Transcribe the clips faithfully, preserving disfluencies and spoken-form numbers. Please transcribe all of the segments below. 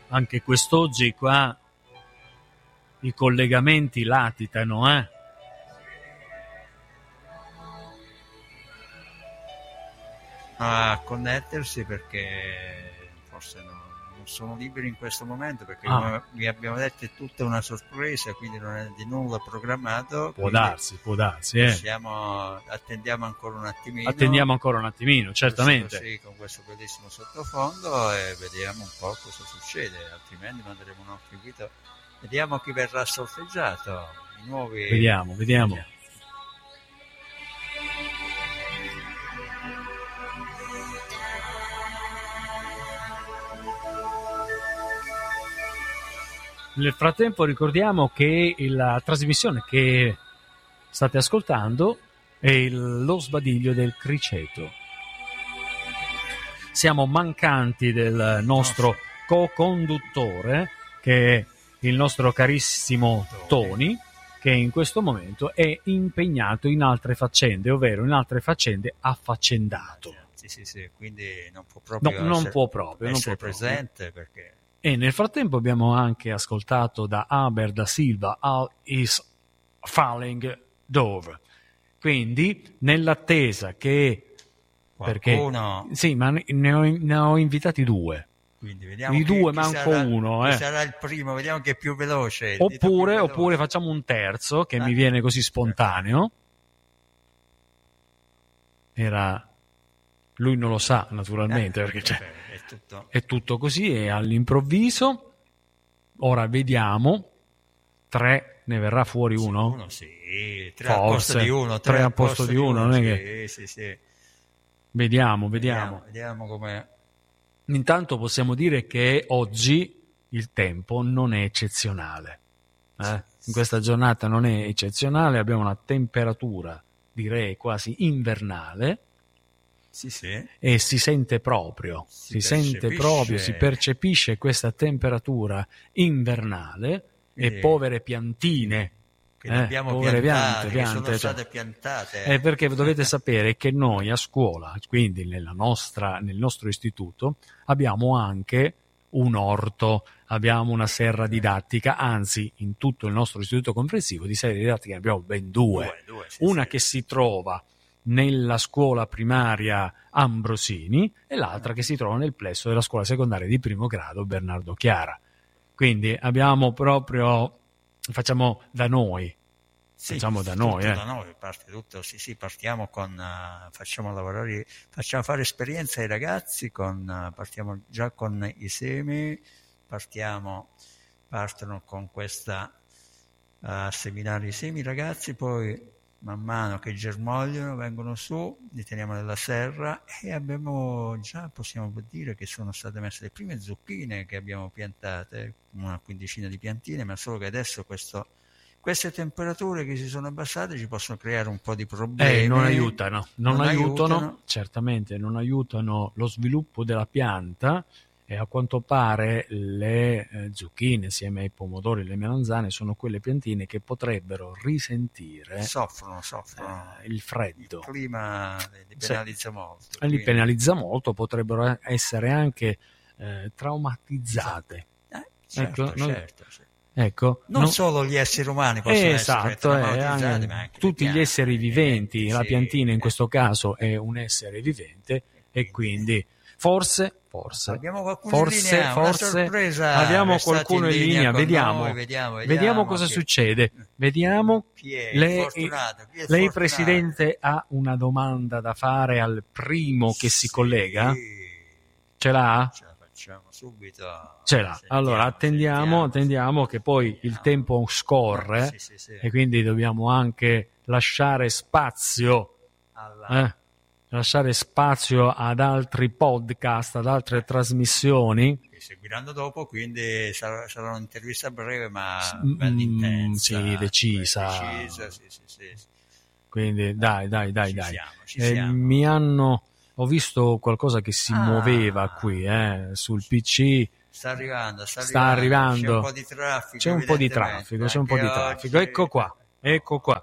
anche quest'oggi qua i collegamenti latitano, eh? A connettersi perché forse non, non sono liberi in questo momento, perché Ah. come vi abbiamo detto è tutta una sorpresa, quindi non è di nulla programmato. Può darsi, può darsi, eh. Siamo, attendiamo ancora un attimino. Attendiamo ancora un attimino, certamente. Così, con questo bellissimo sottofondo, e vediamo un po' cosa succede, altrimenti manderemo un occhio qui. Vediamo chi verrà sorteggiato. I nuovi. Vediamo, vediamo. vediamo. Nel frattempo ricordiamo che la trasmissione che state ascoltando è il, lo sbadiglio del criceto. Siamo mancanti del nostro co-conduttore, che è il nostro carissimo Tony, che in questo momento è impegnato in altre faccende, ovvero in altre faccende affaccendato. Sì, sì, sì, quindi non può proprio no, non essere, può proprio, essere non può presente proprio. perché... E nel frattempo abbiamo anche ascoltato da Aber da Silva All is Falling Dove. Quindi nell'attesa che qualcuno... perché sì, ma ne ho, ne ho invitati due. Quindi vediamo I chi, due chi manco sarà, uno, chi eh. sarà il primo, vediamo che è più veloce. Oppure, più veloce. oppure facciamo un terzo che ah. mi viene così spontaneo. Era lui non lo sa naturalmente, eh, perché cioè, è, tutto... è tutto così, è all'improvviso. Ora vediamo, tre, ne verrà fuori sì, uno? uno sì, tre Forse, al posto di uno, tre, tre al posto di uno, non è sì, che... sì, sì. Vediamo, vediamo. Vediamo, vediamo come... Intanto possiamo dire che oggi il tempo non è eccezionale. Eh? In questa giornata non è eccezionale, abbiamo una temperatura, direi quasi invernale. Sì, sì. E si sente proprio, si, si sente proprio, si percepisce questa temperatura invernale. Quindi, e povere piantine che eh, abbiamo povere piantate, piante, che piante, sono cioè, state piantate. Eh, perché dovete sapere che noi a scuola, quindi nella nostra, nel nostro istituto, abbiamo anche un orto, abbiamo una serra didattica, anzi in tutto il nostro istituto comprensivo di serre didattiche ne abbiamo ben due. due, due sì, una sì. che si trova nella scuola primaria Ambrosini e l'altra che si trova nel plesso della scuola secondaria di primo grado Bernardo Chiara. Quindi abbiamo proprio, facciamo da noi, sì, facciamo da noi, eh. da noi, parte tutto, sì, sì, partiamo con, uh, facciamo lavorare, facciamo fare esperienza ai ragazzi, con, uh, partiamo già con i semi, partiamo, partono con questa uh, seminare i semi ragazzi, poi man mano che germogliano vengono su, li teniamo nella serra e abbiamo già, possiamo dire che sono state messe le prime zucchine che abbiamo piantate, una quindicina di piantine, ma solo che adesso questo, queste temperature che si sono abbassate ci possono creare un po' di problemi. Eh, non aiutano, non, non aiutano, aiutano, certamente non aiutano lo sviluppo della pianta. E a quanto pare le eh, zucchine insieme ai pomodori e le melanzane sono quelle piantine che potrebbero risentire soffrono, soffrono. Eh, il freddo. Il clima li penalizza sì. molto. Li quindi... penalizza molto, potrebbero essere anche eh, traumatizzate. Eh, certo, ecco, noi... certo, certo. Ecco, non no... solo gli esseri umani possono eh, essere esatto, traumatizzati, eh, anche ma anche tutti piante, gli esseri viventi, eh, la sì, piantina in eh. questo caso è un essere vivente e quindi forse Forse, abbiamo qualcuno forse, in linea, forse una sorpresa, abbiamo qualcuno in linea, linea vediamo, noi, vediamo, vediamo, vediamo cosa chi... succede. Vediamo, chi è lei, fortunato, chi è lei fortunato? Presidente ha una domanda da fare al primo che sì, si collega? Ce l'ha? Ce la facciamo subito. Ce l'ha. Sentiamo, allora attendiamo, sentiamo, attendiamo che poi sentiamo. il tempo scorre sì, sì, sì. e quindi dobbiamo anche lasciare spazio alla... eh? lasciare spazio ad altri podcast, ad altre trasmissioni che seguiranno dopo, quindi sarà, sarà un'intervista breve ma mm, ben intensa, sì, decisa, decisa sì, sì, sì. Quindi dai, dai, dai, ci dai. Siamo, ci eh, siamo. mi hanno, ho visto qualcosa che si ah, muoveva qui eh, sul P C. Sta arrivando, sta, sta arrivando. arrivando. C'è un po' di traffico. C'è un po' di traffico, c'è un po' di oggi... traffico. Ecco qua, ecco qua.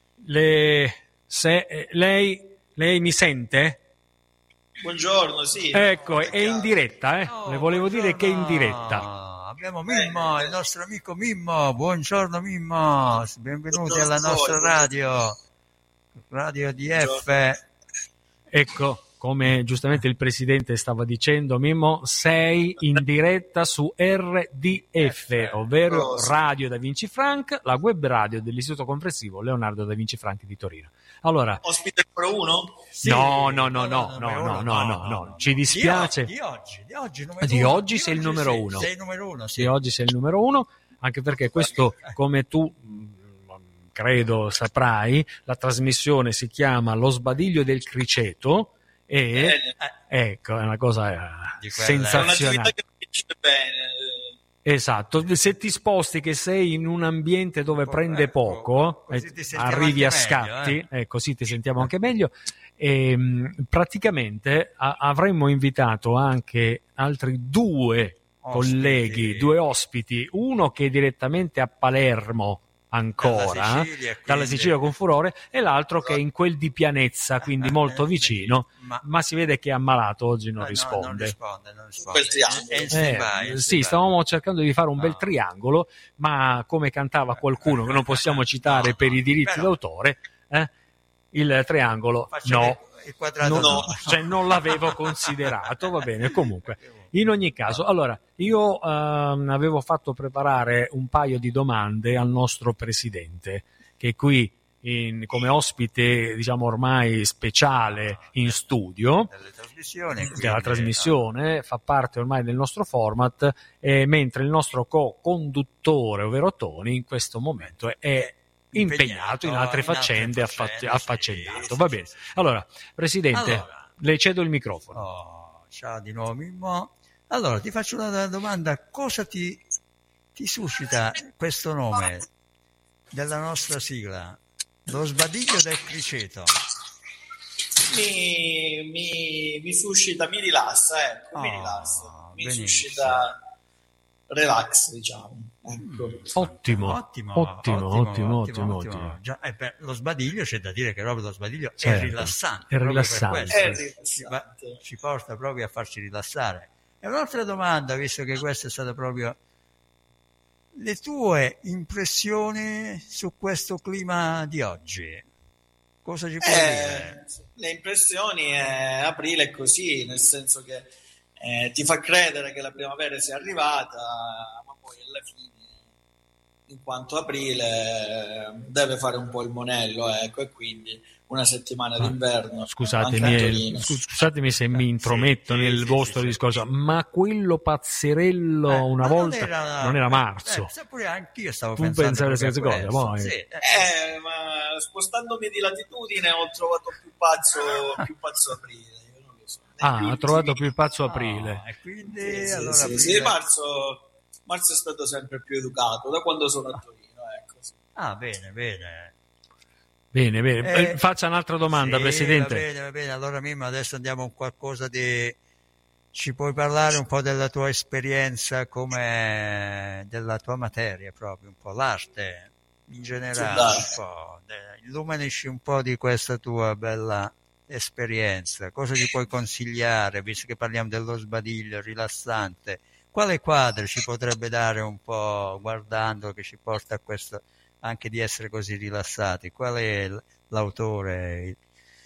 Le, se, lei, lei mi sente? Buongiorno, sì. Ecco, è in diretta, eh. Le volevo dire che è in diretta. abbiamo Mimmo, il nostro amico Mimmo. Buongiorno Mimmo, benvenuti buongiorno alla nostra radio, Radio D F. Ecco, come giustamente il presidente stava dicendo, Mimmo, sei in diretta su R D F, ovvero Radio Da Vinci Frank, la web radio dell'Istituto Comprensivo Leonardo Da Vinci Frank di Torino. Allora, ospite numero uno? Sì, no, no, no, no, no, no, no, no, no, ci dispiace. Di oggi, di oggi, di oggi sei il numero uno. Sei il numero uno, sì. Di oggi sei il numero uno, anche perché questo, come tu credo saprai, la trasmissione si chiama Lo sbadiglio del criceto e ecco, è una cosa sensazionale. È un'attività che mi piace bene. Esatto, se ti sposti che sei in un ambiente dove oh, prende ecco, poco, eh, arrivi a scatti, meglio, eh. eh, così ti sentiamo anche meglio. E, praticamente a, avremmo invitato anche altri due ospiti. colleghi, due ospiti, uno che è direttamente a Palermo ancora, dalla Sicilia, quindi... dalla Sicilia con furore, e l'altro che è in quel di Pianezza, quindi molto vicino, ma, ma si vede che è ammalato oggi, non no, risponde. Non risponde, non risponde. Eh, vai, eh, sì, stavamo cercando di fare un no. bel triangolo, ma come cantava qualcuno che non possiamo citare no, per i diritti però... d'autore, eh, il triangolo no. Il quadrato non, no. Cioè non l'avevo considerato, va bene, comunque. In ogni caso, allora, io ehm, avevo fatto preparare un paio di domande al nostro presidente, che è qui in, come ospite, diciamo, ormai speciale in studio, della trasmissione, fa parte ormai del nostro format, eh, mentre il nostro co-conduttore, ovvero Tony, in questo momento è, è impegnato in altre in faccende, faccende affaccendato. Sì, Va bene. Allora, presidente, allora, le cedo il microfono. Oh, ciao di nuovo, Mimmo. Allora, ti faccio una domanda. Cosa ti, ti suscita questo nome della nostra sigla? Lo sbadiglio del criceto. Mi, mi, mi suscita, mi rilassa, ecco, oh, mi rilassa. Mi benissimo. suscita relax, diciamo. Ecco. Ottimo, ottimo, ottimo, ottimo, ottimo, ottimo. Già, eh, per lo sbadiglio c'è da dire che proprio lo sbadiglio certo, è rilassante. È rilassante. È rilassante. Ci, va, ci porta proprio a farci rilassare. E un'altra domanda, visto che questa è stata proprio le tue impressioni su questo clima di oggi. Cosa ci puoi eh, dire? Le impressioni è aprile è così, nel senso che eh, ti fa credere che la primavera sia arrivata, ma poi alla fine, in quanto aprile deve fare un po' il monello, ecco, e quindi una settimana d'inverno. Scusatemi, scusatemi se mi intrometto sì, nel sì, vostro sì, discorso, sì. ma quello pazzerello eh, una volta non era, non era marzo. Eh, pure anch'io stavo tu pensando pensavi le stesse cose, poi. Sì. Eh, ma spostandomi di latitudine ho trovato più pazzo, più pazzo aprile. Io non lo so. Ah, ha trovato più pazzo aprile. No, e quindi sì, allora sì, aprile... sì, marzo, marzo è stato sempre più educato da quando sono a Torino. Ecco, sì. Ah, bene, bene. Bene, bene. Eh, Faccia un'altra domanda, sì, Presidente. Va bene, va bene. Allora, Mimmo, adesso andiamo a qualcosa di... Ci puoi parlare un po' della tua esperienza, come della tua materia proprio, un po' l'arte in generale, un po'. Illuminici un po' di questa tua bella esperienza. Cosa ci puoi consigliare, visto che parliamo dello sbadiglio rilassante? Quale quadro ci potrebbe dare un po', guardando, che ci porta a questo... anche di essere così rilassati? Qual è l'autore?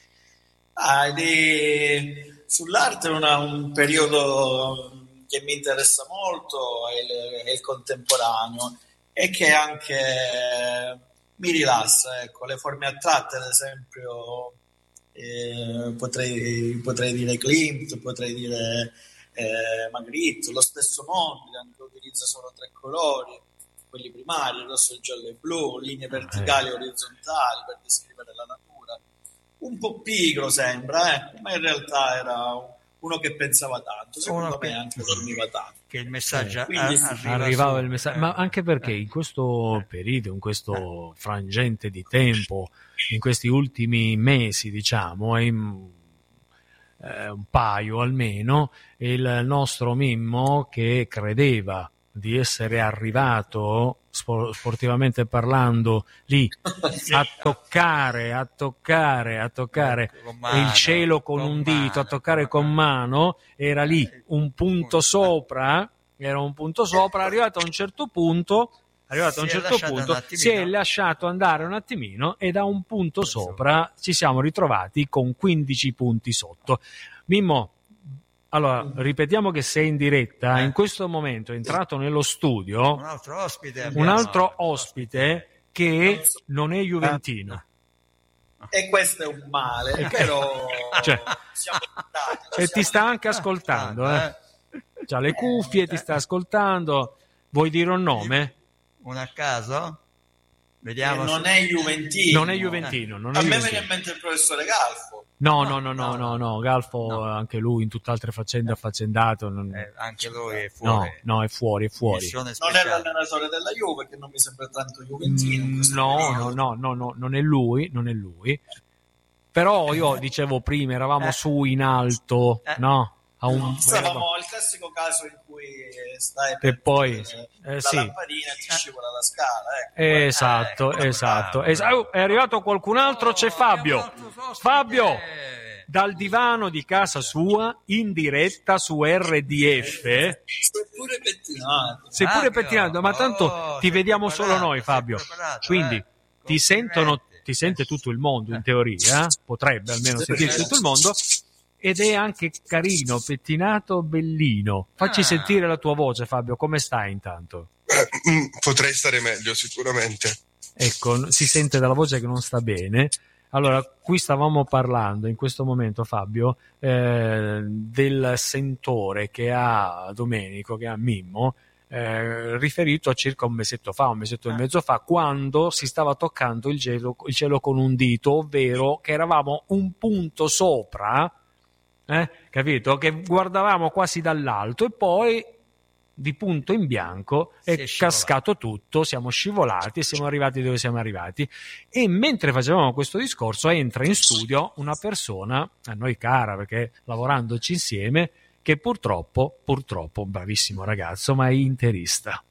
Ah, di... Sull'arte una, un periodo che mi interessa molto è il, è il contemporaneo e che anche mi rilassa, ecco. Le forme astratte, ad esempio, eh, potrei, potrei dire Klimt, potrei dire eh, Magritte, lo stesso Mondrian, che utilizza solo tre colori, quelli primari, il rosso, il giallo e il blu, linee verticali e orizzontali per descrivere la natura. Un po' pigro sembra, eh? ma in realtà era uno che pensava tanto, secondo uno me che, anche dormiva tanto. Che il messaggio eh, quindi, arriva arrivava su, il messaggio, eh. ma anche perché in questo periodo, in questo frangente di tempo, in questi ultimi mesi, diciamo, in, eh, un paio almeno, il nostro Mimmo, che credeva di essere arrivato sportivamente parlando lì a toccare a toccare a toccare mano, il cielo con, con un dito, mano, a toccare con mano, era lì un punto sopra, era un punto sopra, arrivato a un certo punto, arrivato a un certo punto si è lasciato andare un attimino e da un punto sopra ci siamo ritrovati con quindici punti sotto. Mimmo, allora ripetiamo che sei in diretta, eh. in questo momento è entrato nello studio un altro ospite, un altro ospite che non è juventino. E questo è un male, però cioè, siamo andati, e ti sta anche ascoltando, eh? C'ha le cuffie, ti sta ascoltando. Vuoi dire un nome? Un a caso? Vediamo. Non è juventino. Non è juventino. Non è a me juventino. viene in mente il professore Galfo. No, no, no, no, no, no. Galfo, no. Anche lui in tutt'altre faccende affaccendato. Non... Eh, anche lui è fuori. No, no, è fuori, è fuori. Non è l'allenatore della Juve, che non mi sembra tanto juventino. Mm, no, no, no, no, no, non è lui, non è lui. Però io dicevo prima, eravamo eh. su in alto, eh. no? A un... Stavamo al classico caso in cui stai e poi eh, la sì. lampadina ti scivola la scala, ecco. esatto, eh, esatto, esatto. È arrivato qualcun altro, c'è Fabio Fabio dal divano di casa sua in diretta su R D F. Sei pure pettinato, sei pure pettinato, ma tanto oh, ti vediamo solo noi, Fabio, quindi eh. ti sentono, ti sente tutto il mondo in teoria, eh? Potrebbe almeno sentire tutto il mondo. Ed è anche carino, pettinato, bellino. Facci ah. sentire la tua voce, Fabio. Come stai intanto? Eh, potrei stare meglio, sicuramente. Ecco, si sente dalla voce che non sta bene. Allora, qui stavamo parlando in questo momento, Fabio, eh, del sentore che ha Domenico, che ha Mimmo, eh, riferito a circa un mesetto fa, un mesetto e mezzo fa, quando si stava toccando il cielo, il cielo con un dito, ovvero che eravamo un punto sopra. Eh, capito? Che guardavamo quasi dall'alto e poi di punto in bianco è, è cascato tutto, siamo scivolati e siamo arrivati dove siamo arrivati. E mentre facevamo questo discorso entra in studio una persona a noi cara, perché lavorandoci insieme, che purtroppo, purtroppo, bravissimo ragazzo, ma è interista.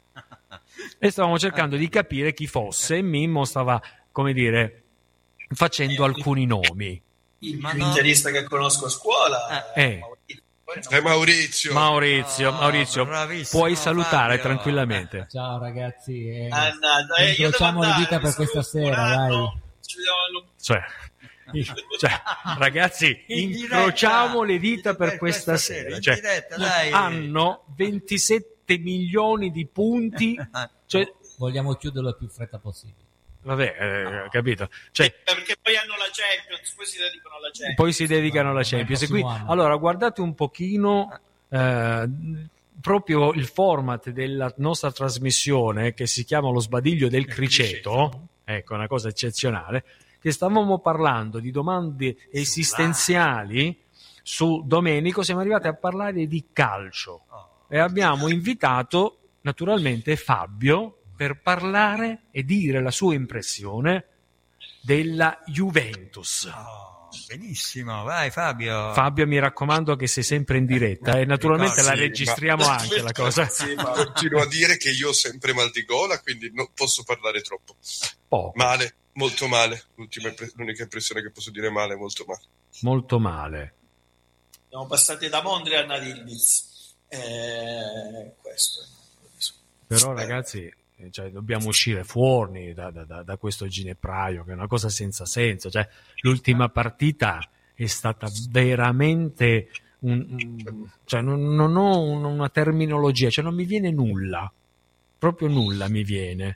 E stavamo cercando di capire chi fosse e Mimmo stava, come dire, facendo alcuni nomi. Il più no. interista che conosco a scuola eh. è Maurizio. Maurizio, Maurizio, oh, puoi salutare Fabio. Tranquillamente. Ciao ragazzi, eh, Annato, eh, incrociamo le dita per questa sera, dai. Cioè, cioè, ragazzi, incrociamo le dita per, per questa, questa sera. sera. Cioè, diretta, dai. Hanno ventisette milioni di punti. Cioè, vogliamo chiuderlo il più fretta possibile. Vabbè, eh, capito. Cioè, perché poi hanno la Champions, poi si dedicano alla Champions. Poi si dedicano alla Champions. E qui, allora, guardate un pochino eh, proprio il format della nostra trasmissione che si chiama Lo sbadiglio del criceto. Ecco, una cosa eccezionale. Che stavamo parlando di domande esistenziali su Domenico, siamo arrivati a parlare di calcio e abbiamo invitato naturalmente Fabio per parlare e dire la sua impressione della Juventus. Oh, benissimo, vai Fabio. Fabio, mi raccomando che sei sempre in diretta e naturalmente la registriamo ma... anche la cosa. Sì, ma continuo a dire che io ho sempre mal di gola, quindi non posso parlare troppo. Poco. Male, molto male. L'ultima, l'unica impressione che posso dire male, molto male. Molto male. Siamo passati da Mondrian ad Ildiz. Eh, questo. Però ragazzi, cioè, dobbiamo uscire fuori da, da, da questo ginepraio, che è una cosa senza senso. Cioè, l'ultima partita è stata veramente un, un, cioè, non, non ho una terminologia, cioè non mi viene nulla, proprio nulla mi viene.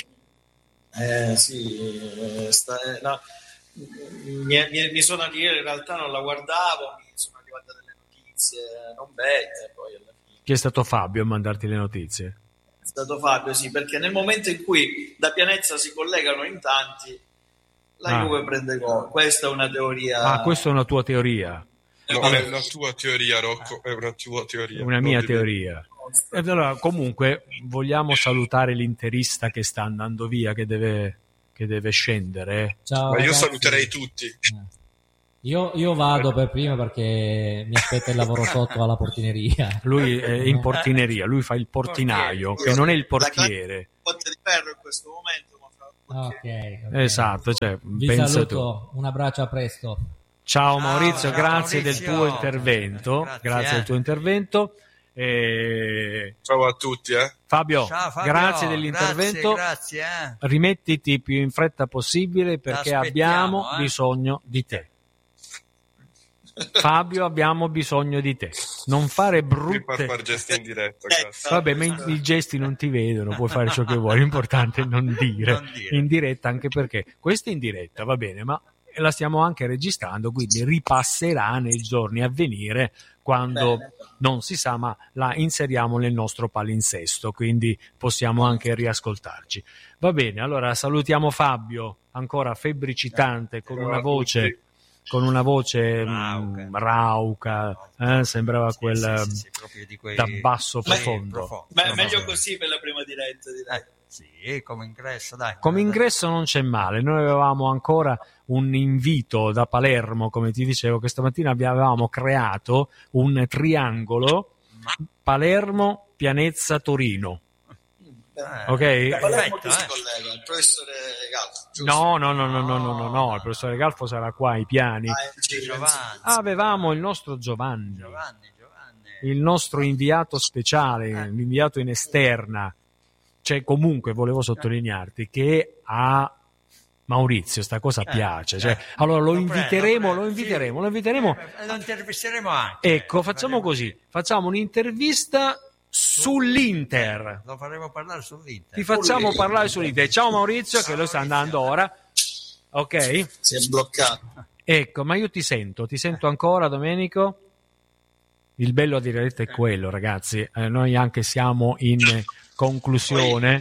Eh sì, eh, sta, eh, no, mi, mi, mi sono a dire, in realtà non la guardavo, mi sono arrivate delle notizie non belle, poi alla fine. Chi è stato Fabio a mandarti le notizie? È stato Fabio, sì, perché nel momento in cui da Pianezza si collegano in tanti, la ah. Juve prende gol. Questa è una teoria. Ah, questa è una tua teoria. No, Vabbè. è una tua teoria, Rocco, è una tua teoria. Una mia teoria. E allora, comunque, vogliamo salutare l'interista che sta andando via, che deve, che deve scendere. Ciao, Ma io ragazzi. saluterei tutti. Io, io vado per prima perché mi aspetta il lavoro sotto alla portineria. Lui è in portineria, lui fa il portinaio, portiere, che non è il portiere. Botte di ferro in questo momento. Ma fa okay, ok, esatto. Cioè, vi pensa saluto, tu. Un abbraccio, a presto. Ciao Maurizio, ciao, grazie Maurizio. del tuo intervento. Grazie, grazie eh. del tuo intervento. E... Ciao a tutti, eh. Fabio, Ciao, Fabio, grazie dell'intervento. Grazie, grazie, eh. Rimettiti più in fretta possibile perché abbiamo eh. bisogno di te. Fabio, abbiamo bisogno di te. Non fare Mi brutte. fa fare gesti in diretta, grazie. Vabbè, ma i, i gesti non ti vedono, puoi fare ciò che vuoi. L'importante è non dire, Non dire. in diretta, anche perché questa è in diretta, va bene, ma la stiamo anche registrando, quindi ripasserà nei giorni a venire quando Bene. non si sa, ma la inseriamo nel nostro palinsesto, quindi possiamo anche riascoltarci. Va bene, allora salutiamo Fabio, ancora febbricitante, con Ciao una a voce tutti. con una voce Rauca. mh, rauca, eh, sembrava Sì, quel sì, sì, sì, proprio di quei- da basso sì, profondo. profondo. Beh, No, meglio no, così per la prima diretta, direi. eh, sì, come ingresso, dai. Come ingresso non c'è male, noi avevamo ancora un invito da Palermo, come ti dicevo, questa mattina avevamo creato un triangolo Palermo, Pianezza, Torino. Eh, Ok? Da Palermo perfetto, chi si eh. collega? Il professore Gallo, giusto? No, no, no, no, no, no, no, no, il professore Galfo sarà qua ai piani. Ah, in giro, Giovanni. Avevamo il nostro Giovanni, Giovanni, Giovanni. il nostro inviato speciale, l'inviato in esterna. Cioè, comunque, volevo sottolinearti che a Maurizio sta cosa Eh, piace. eh. Cioè, allora lo Lo prendo, inviteremo, lo lo prendo, inviteremo, sì. lo inviteremo. Eh, lo intervisteremo anche. Ecco, facciamo così, facciamo un'intervista sull'Inter. Lo faremo parlare sull'Inter. Ti facciamo parlare sull'Inter. Ciao Maurizio, che lo sta andando ora. Ok? Si è bloccato. Ecco, ma io ti sento, ti sento ancora, Domenico? Il bello a diretta è quello, ragazzi. Eh, noi anche siamo in conclusione.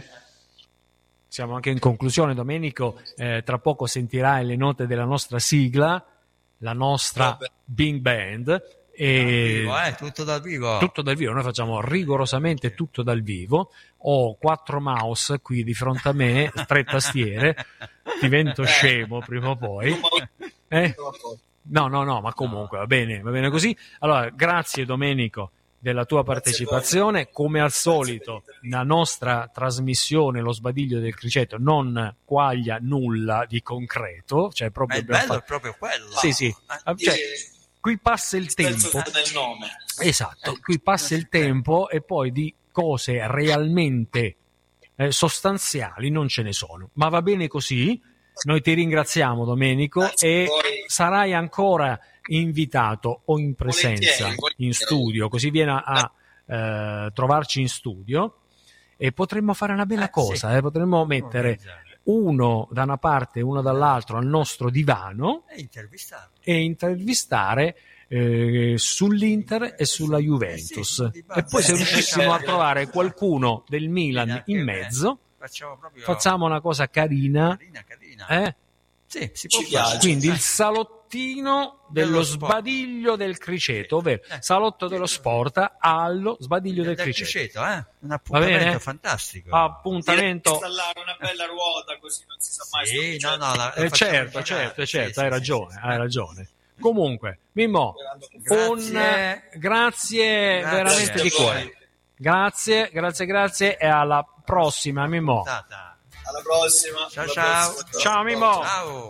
Siamo anche in conclusione, Domenico. Eh, tra poco sentirai le note della nostra sigla, la nostra Vabbè. Big Band. Dal E vivo, eh, tutto dal vivo. tutto dal vivo, noi facciamo rigorosamente tutto dal vivo. Ho quattro mouse qui di fronte a me, tre tastiere, divento scemo prima o poi. Eh? No, no, no, ma comunque va bene, va bene così. Allora, grazie Domenico della tua partecipazione. Come al solito, la nostra trasmissione, lo sbadiglio del criceto, non quaglia nulla di concreto, cioè Ma proprio il abbiamo bello è fatto- proprio quello. Sì, sì. Eh, Cioè, qui passa il Penso tempo. sia nel nome. Esatto, qui passa il tempo e poi di cose realmente eh, sostanziali non ce ne sono. Ma va bene così. Noi ti ringraziamo, Domenico, Grazie e a voi. sarai ancora invitato o in presenza Volentieri, volentieri. in studio, così vieni a eh, trovarci in studio e potremmo fare una bella Eh, cosa, sì. eh, potremmo mettere Organizzare. uno da una parte e uno dall'altro al nostro divano E intervistarlo. e intervistare eh, sull'Inter e sulla Juventus. Eh sì, E poi se eh, riuscissimo a eh, trovare qualcuno del Milan Anche in me. mezzo, Facciamo proprio facciamo una cosa carina, carina, carina. eh? Sì, si Ci può piace. fare. Quindi Eh, il salottino dello Dello sport. sbadiglio del criceto, ovvero Eh. salotto dello sport allo sbadiglio del, del criceto. criceto, eh? Un bene? appuntamento fantastico. Appuntamento. Direi di installare una bella ruota così non si sa mai. Sì, se no, no, la- Eh, facciamo certo, girare. certo, Sì, certo, sì, hai sì, ragione, sì, sì. hai ragione. Comunque, Mimmo, Grazie. un grazie, Grazie. veramente di Grazie a voi. cuore. Grazie, grazie, grazie e alla prossima, Mimmo. Puntata. Alla prossima. Ciao, alla ciao. prossima. Ciao, Mimmo. Ciao.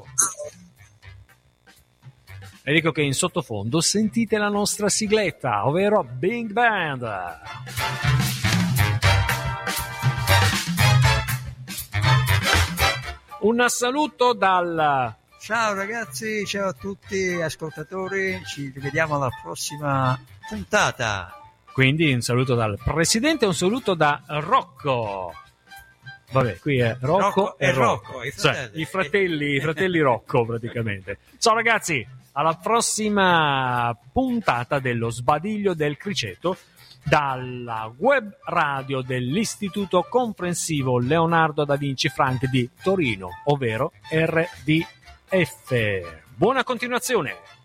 E dico che in sottofondo sentite la nostra sigletta, ovvero Big Band. Un saluto dal Ciao ragazzi, ciao a tutti ascoltatori, ci rivediamo alla prossima puntata. quindi un saluto dal presidente e un saluto da Rocco. Vabbè, qui è Rocco, Rocco e e Rocco, Rocco, i cioè, fratelli. i fratelli, i fratelli Rocco praticamente. Ciao ragazzi, alla prossima puntata dello sbadiglio del criceto dalla web radio dell'Istituto Comprensivo Leonardo da Vinci Frank di Torino, ovvero R D F. Buona continuazione!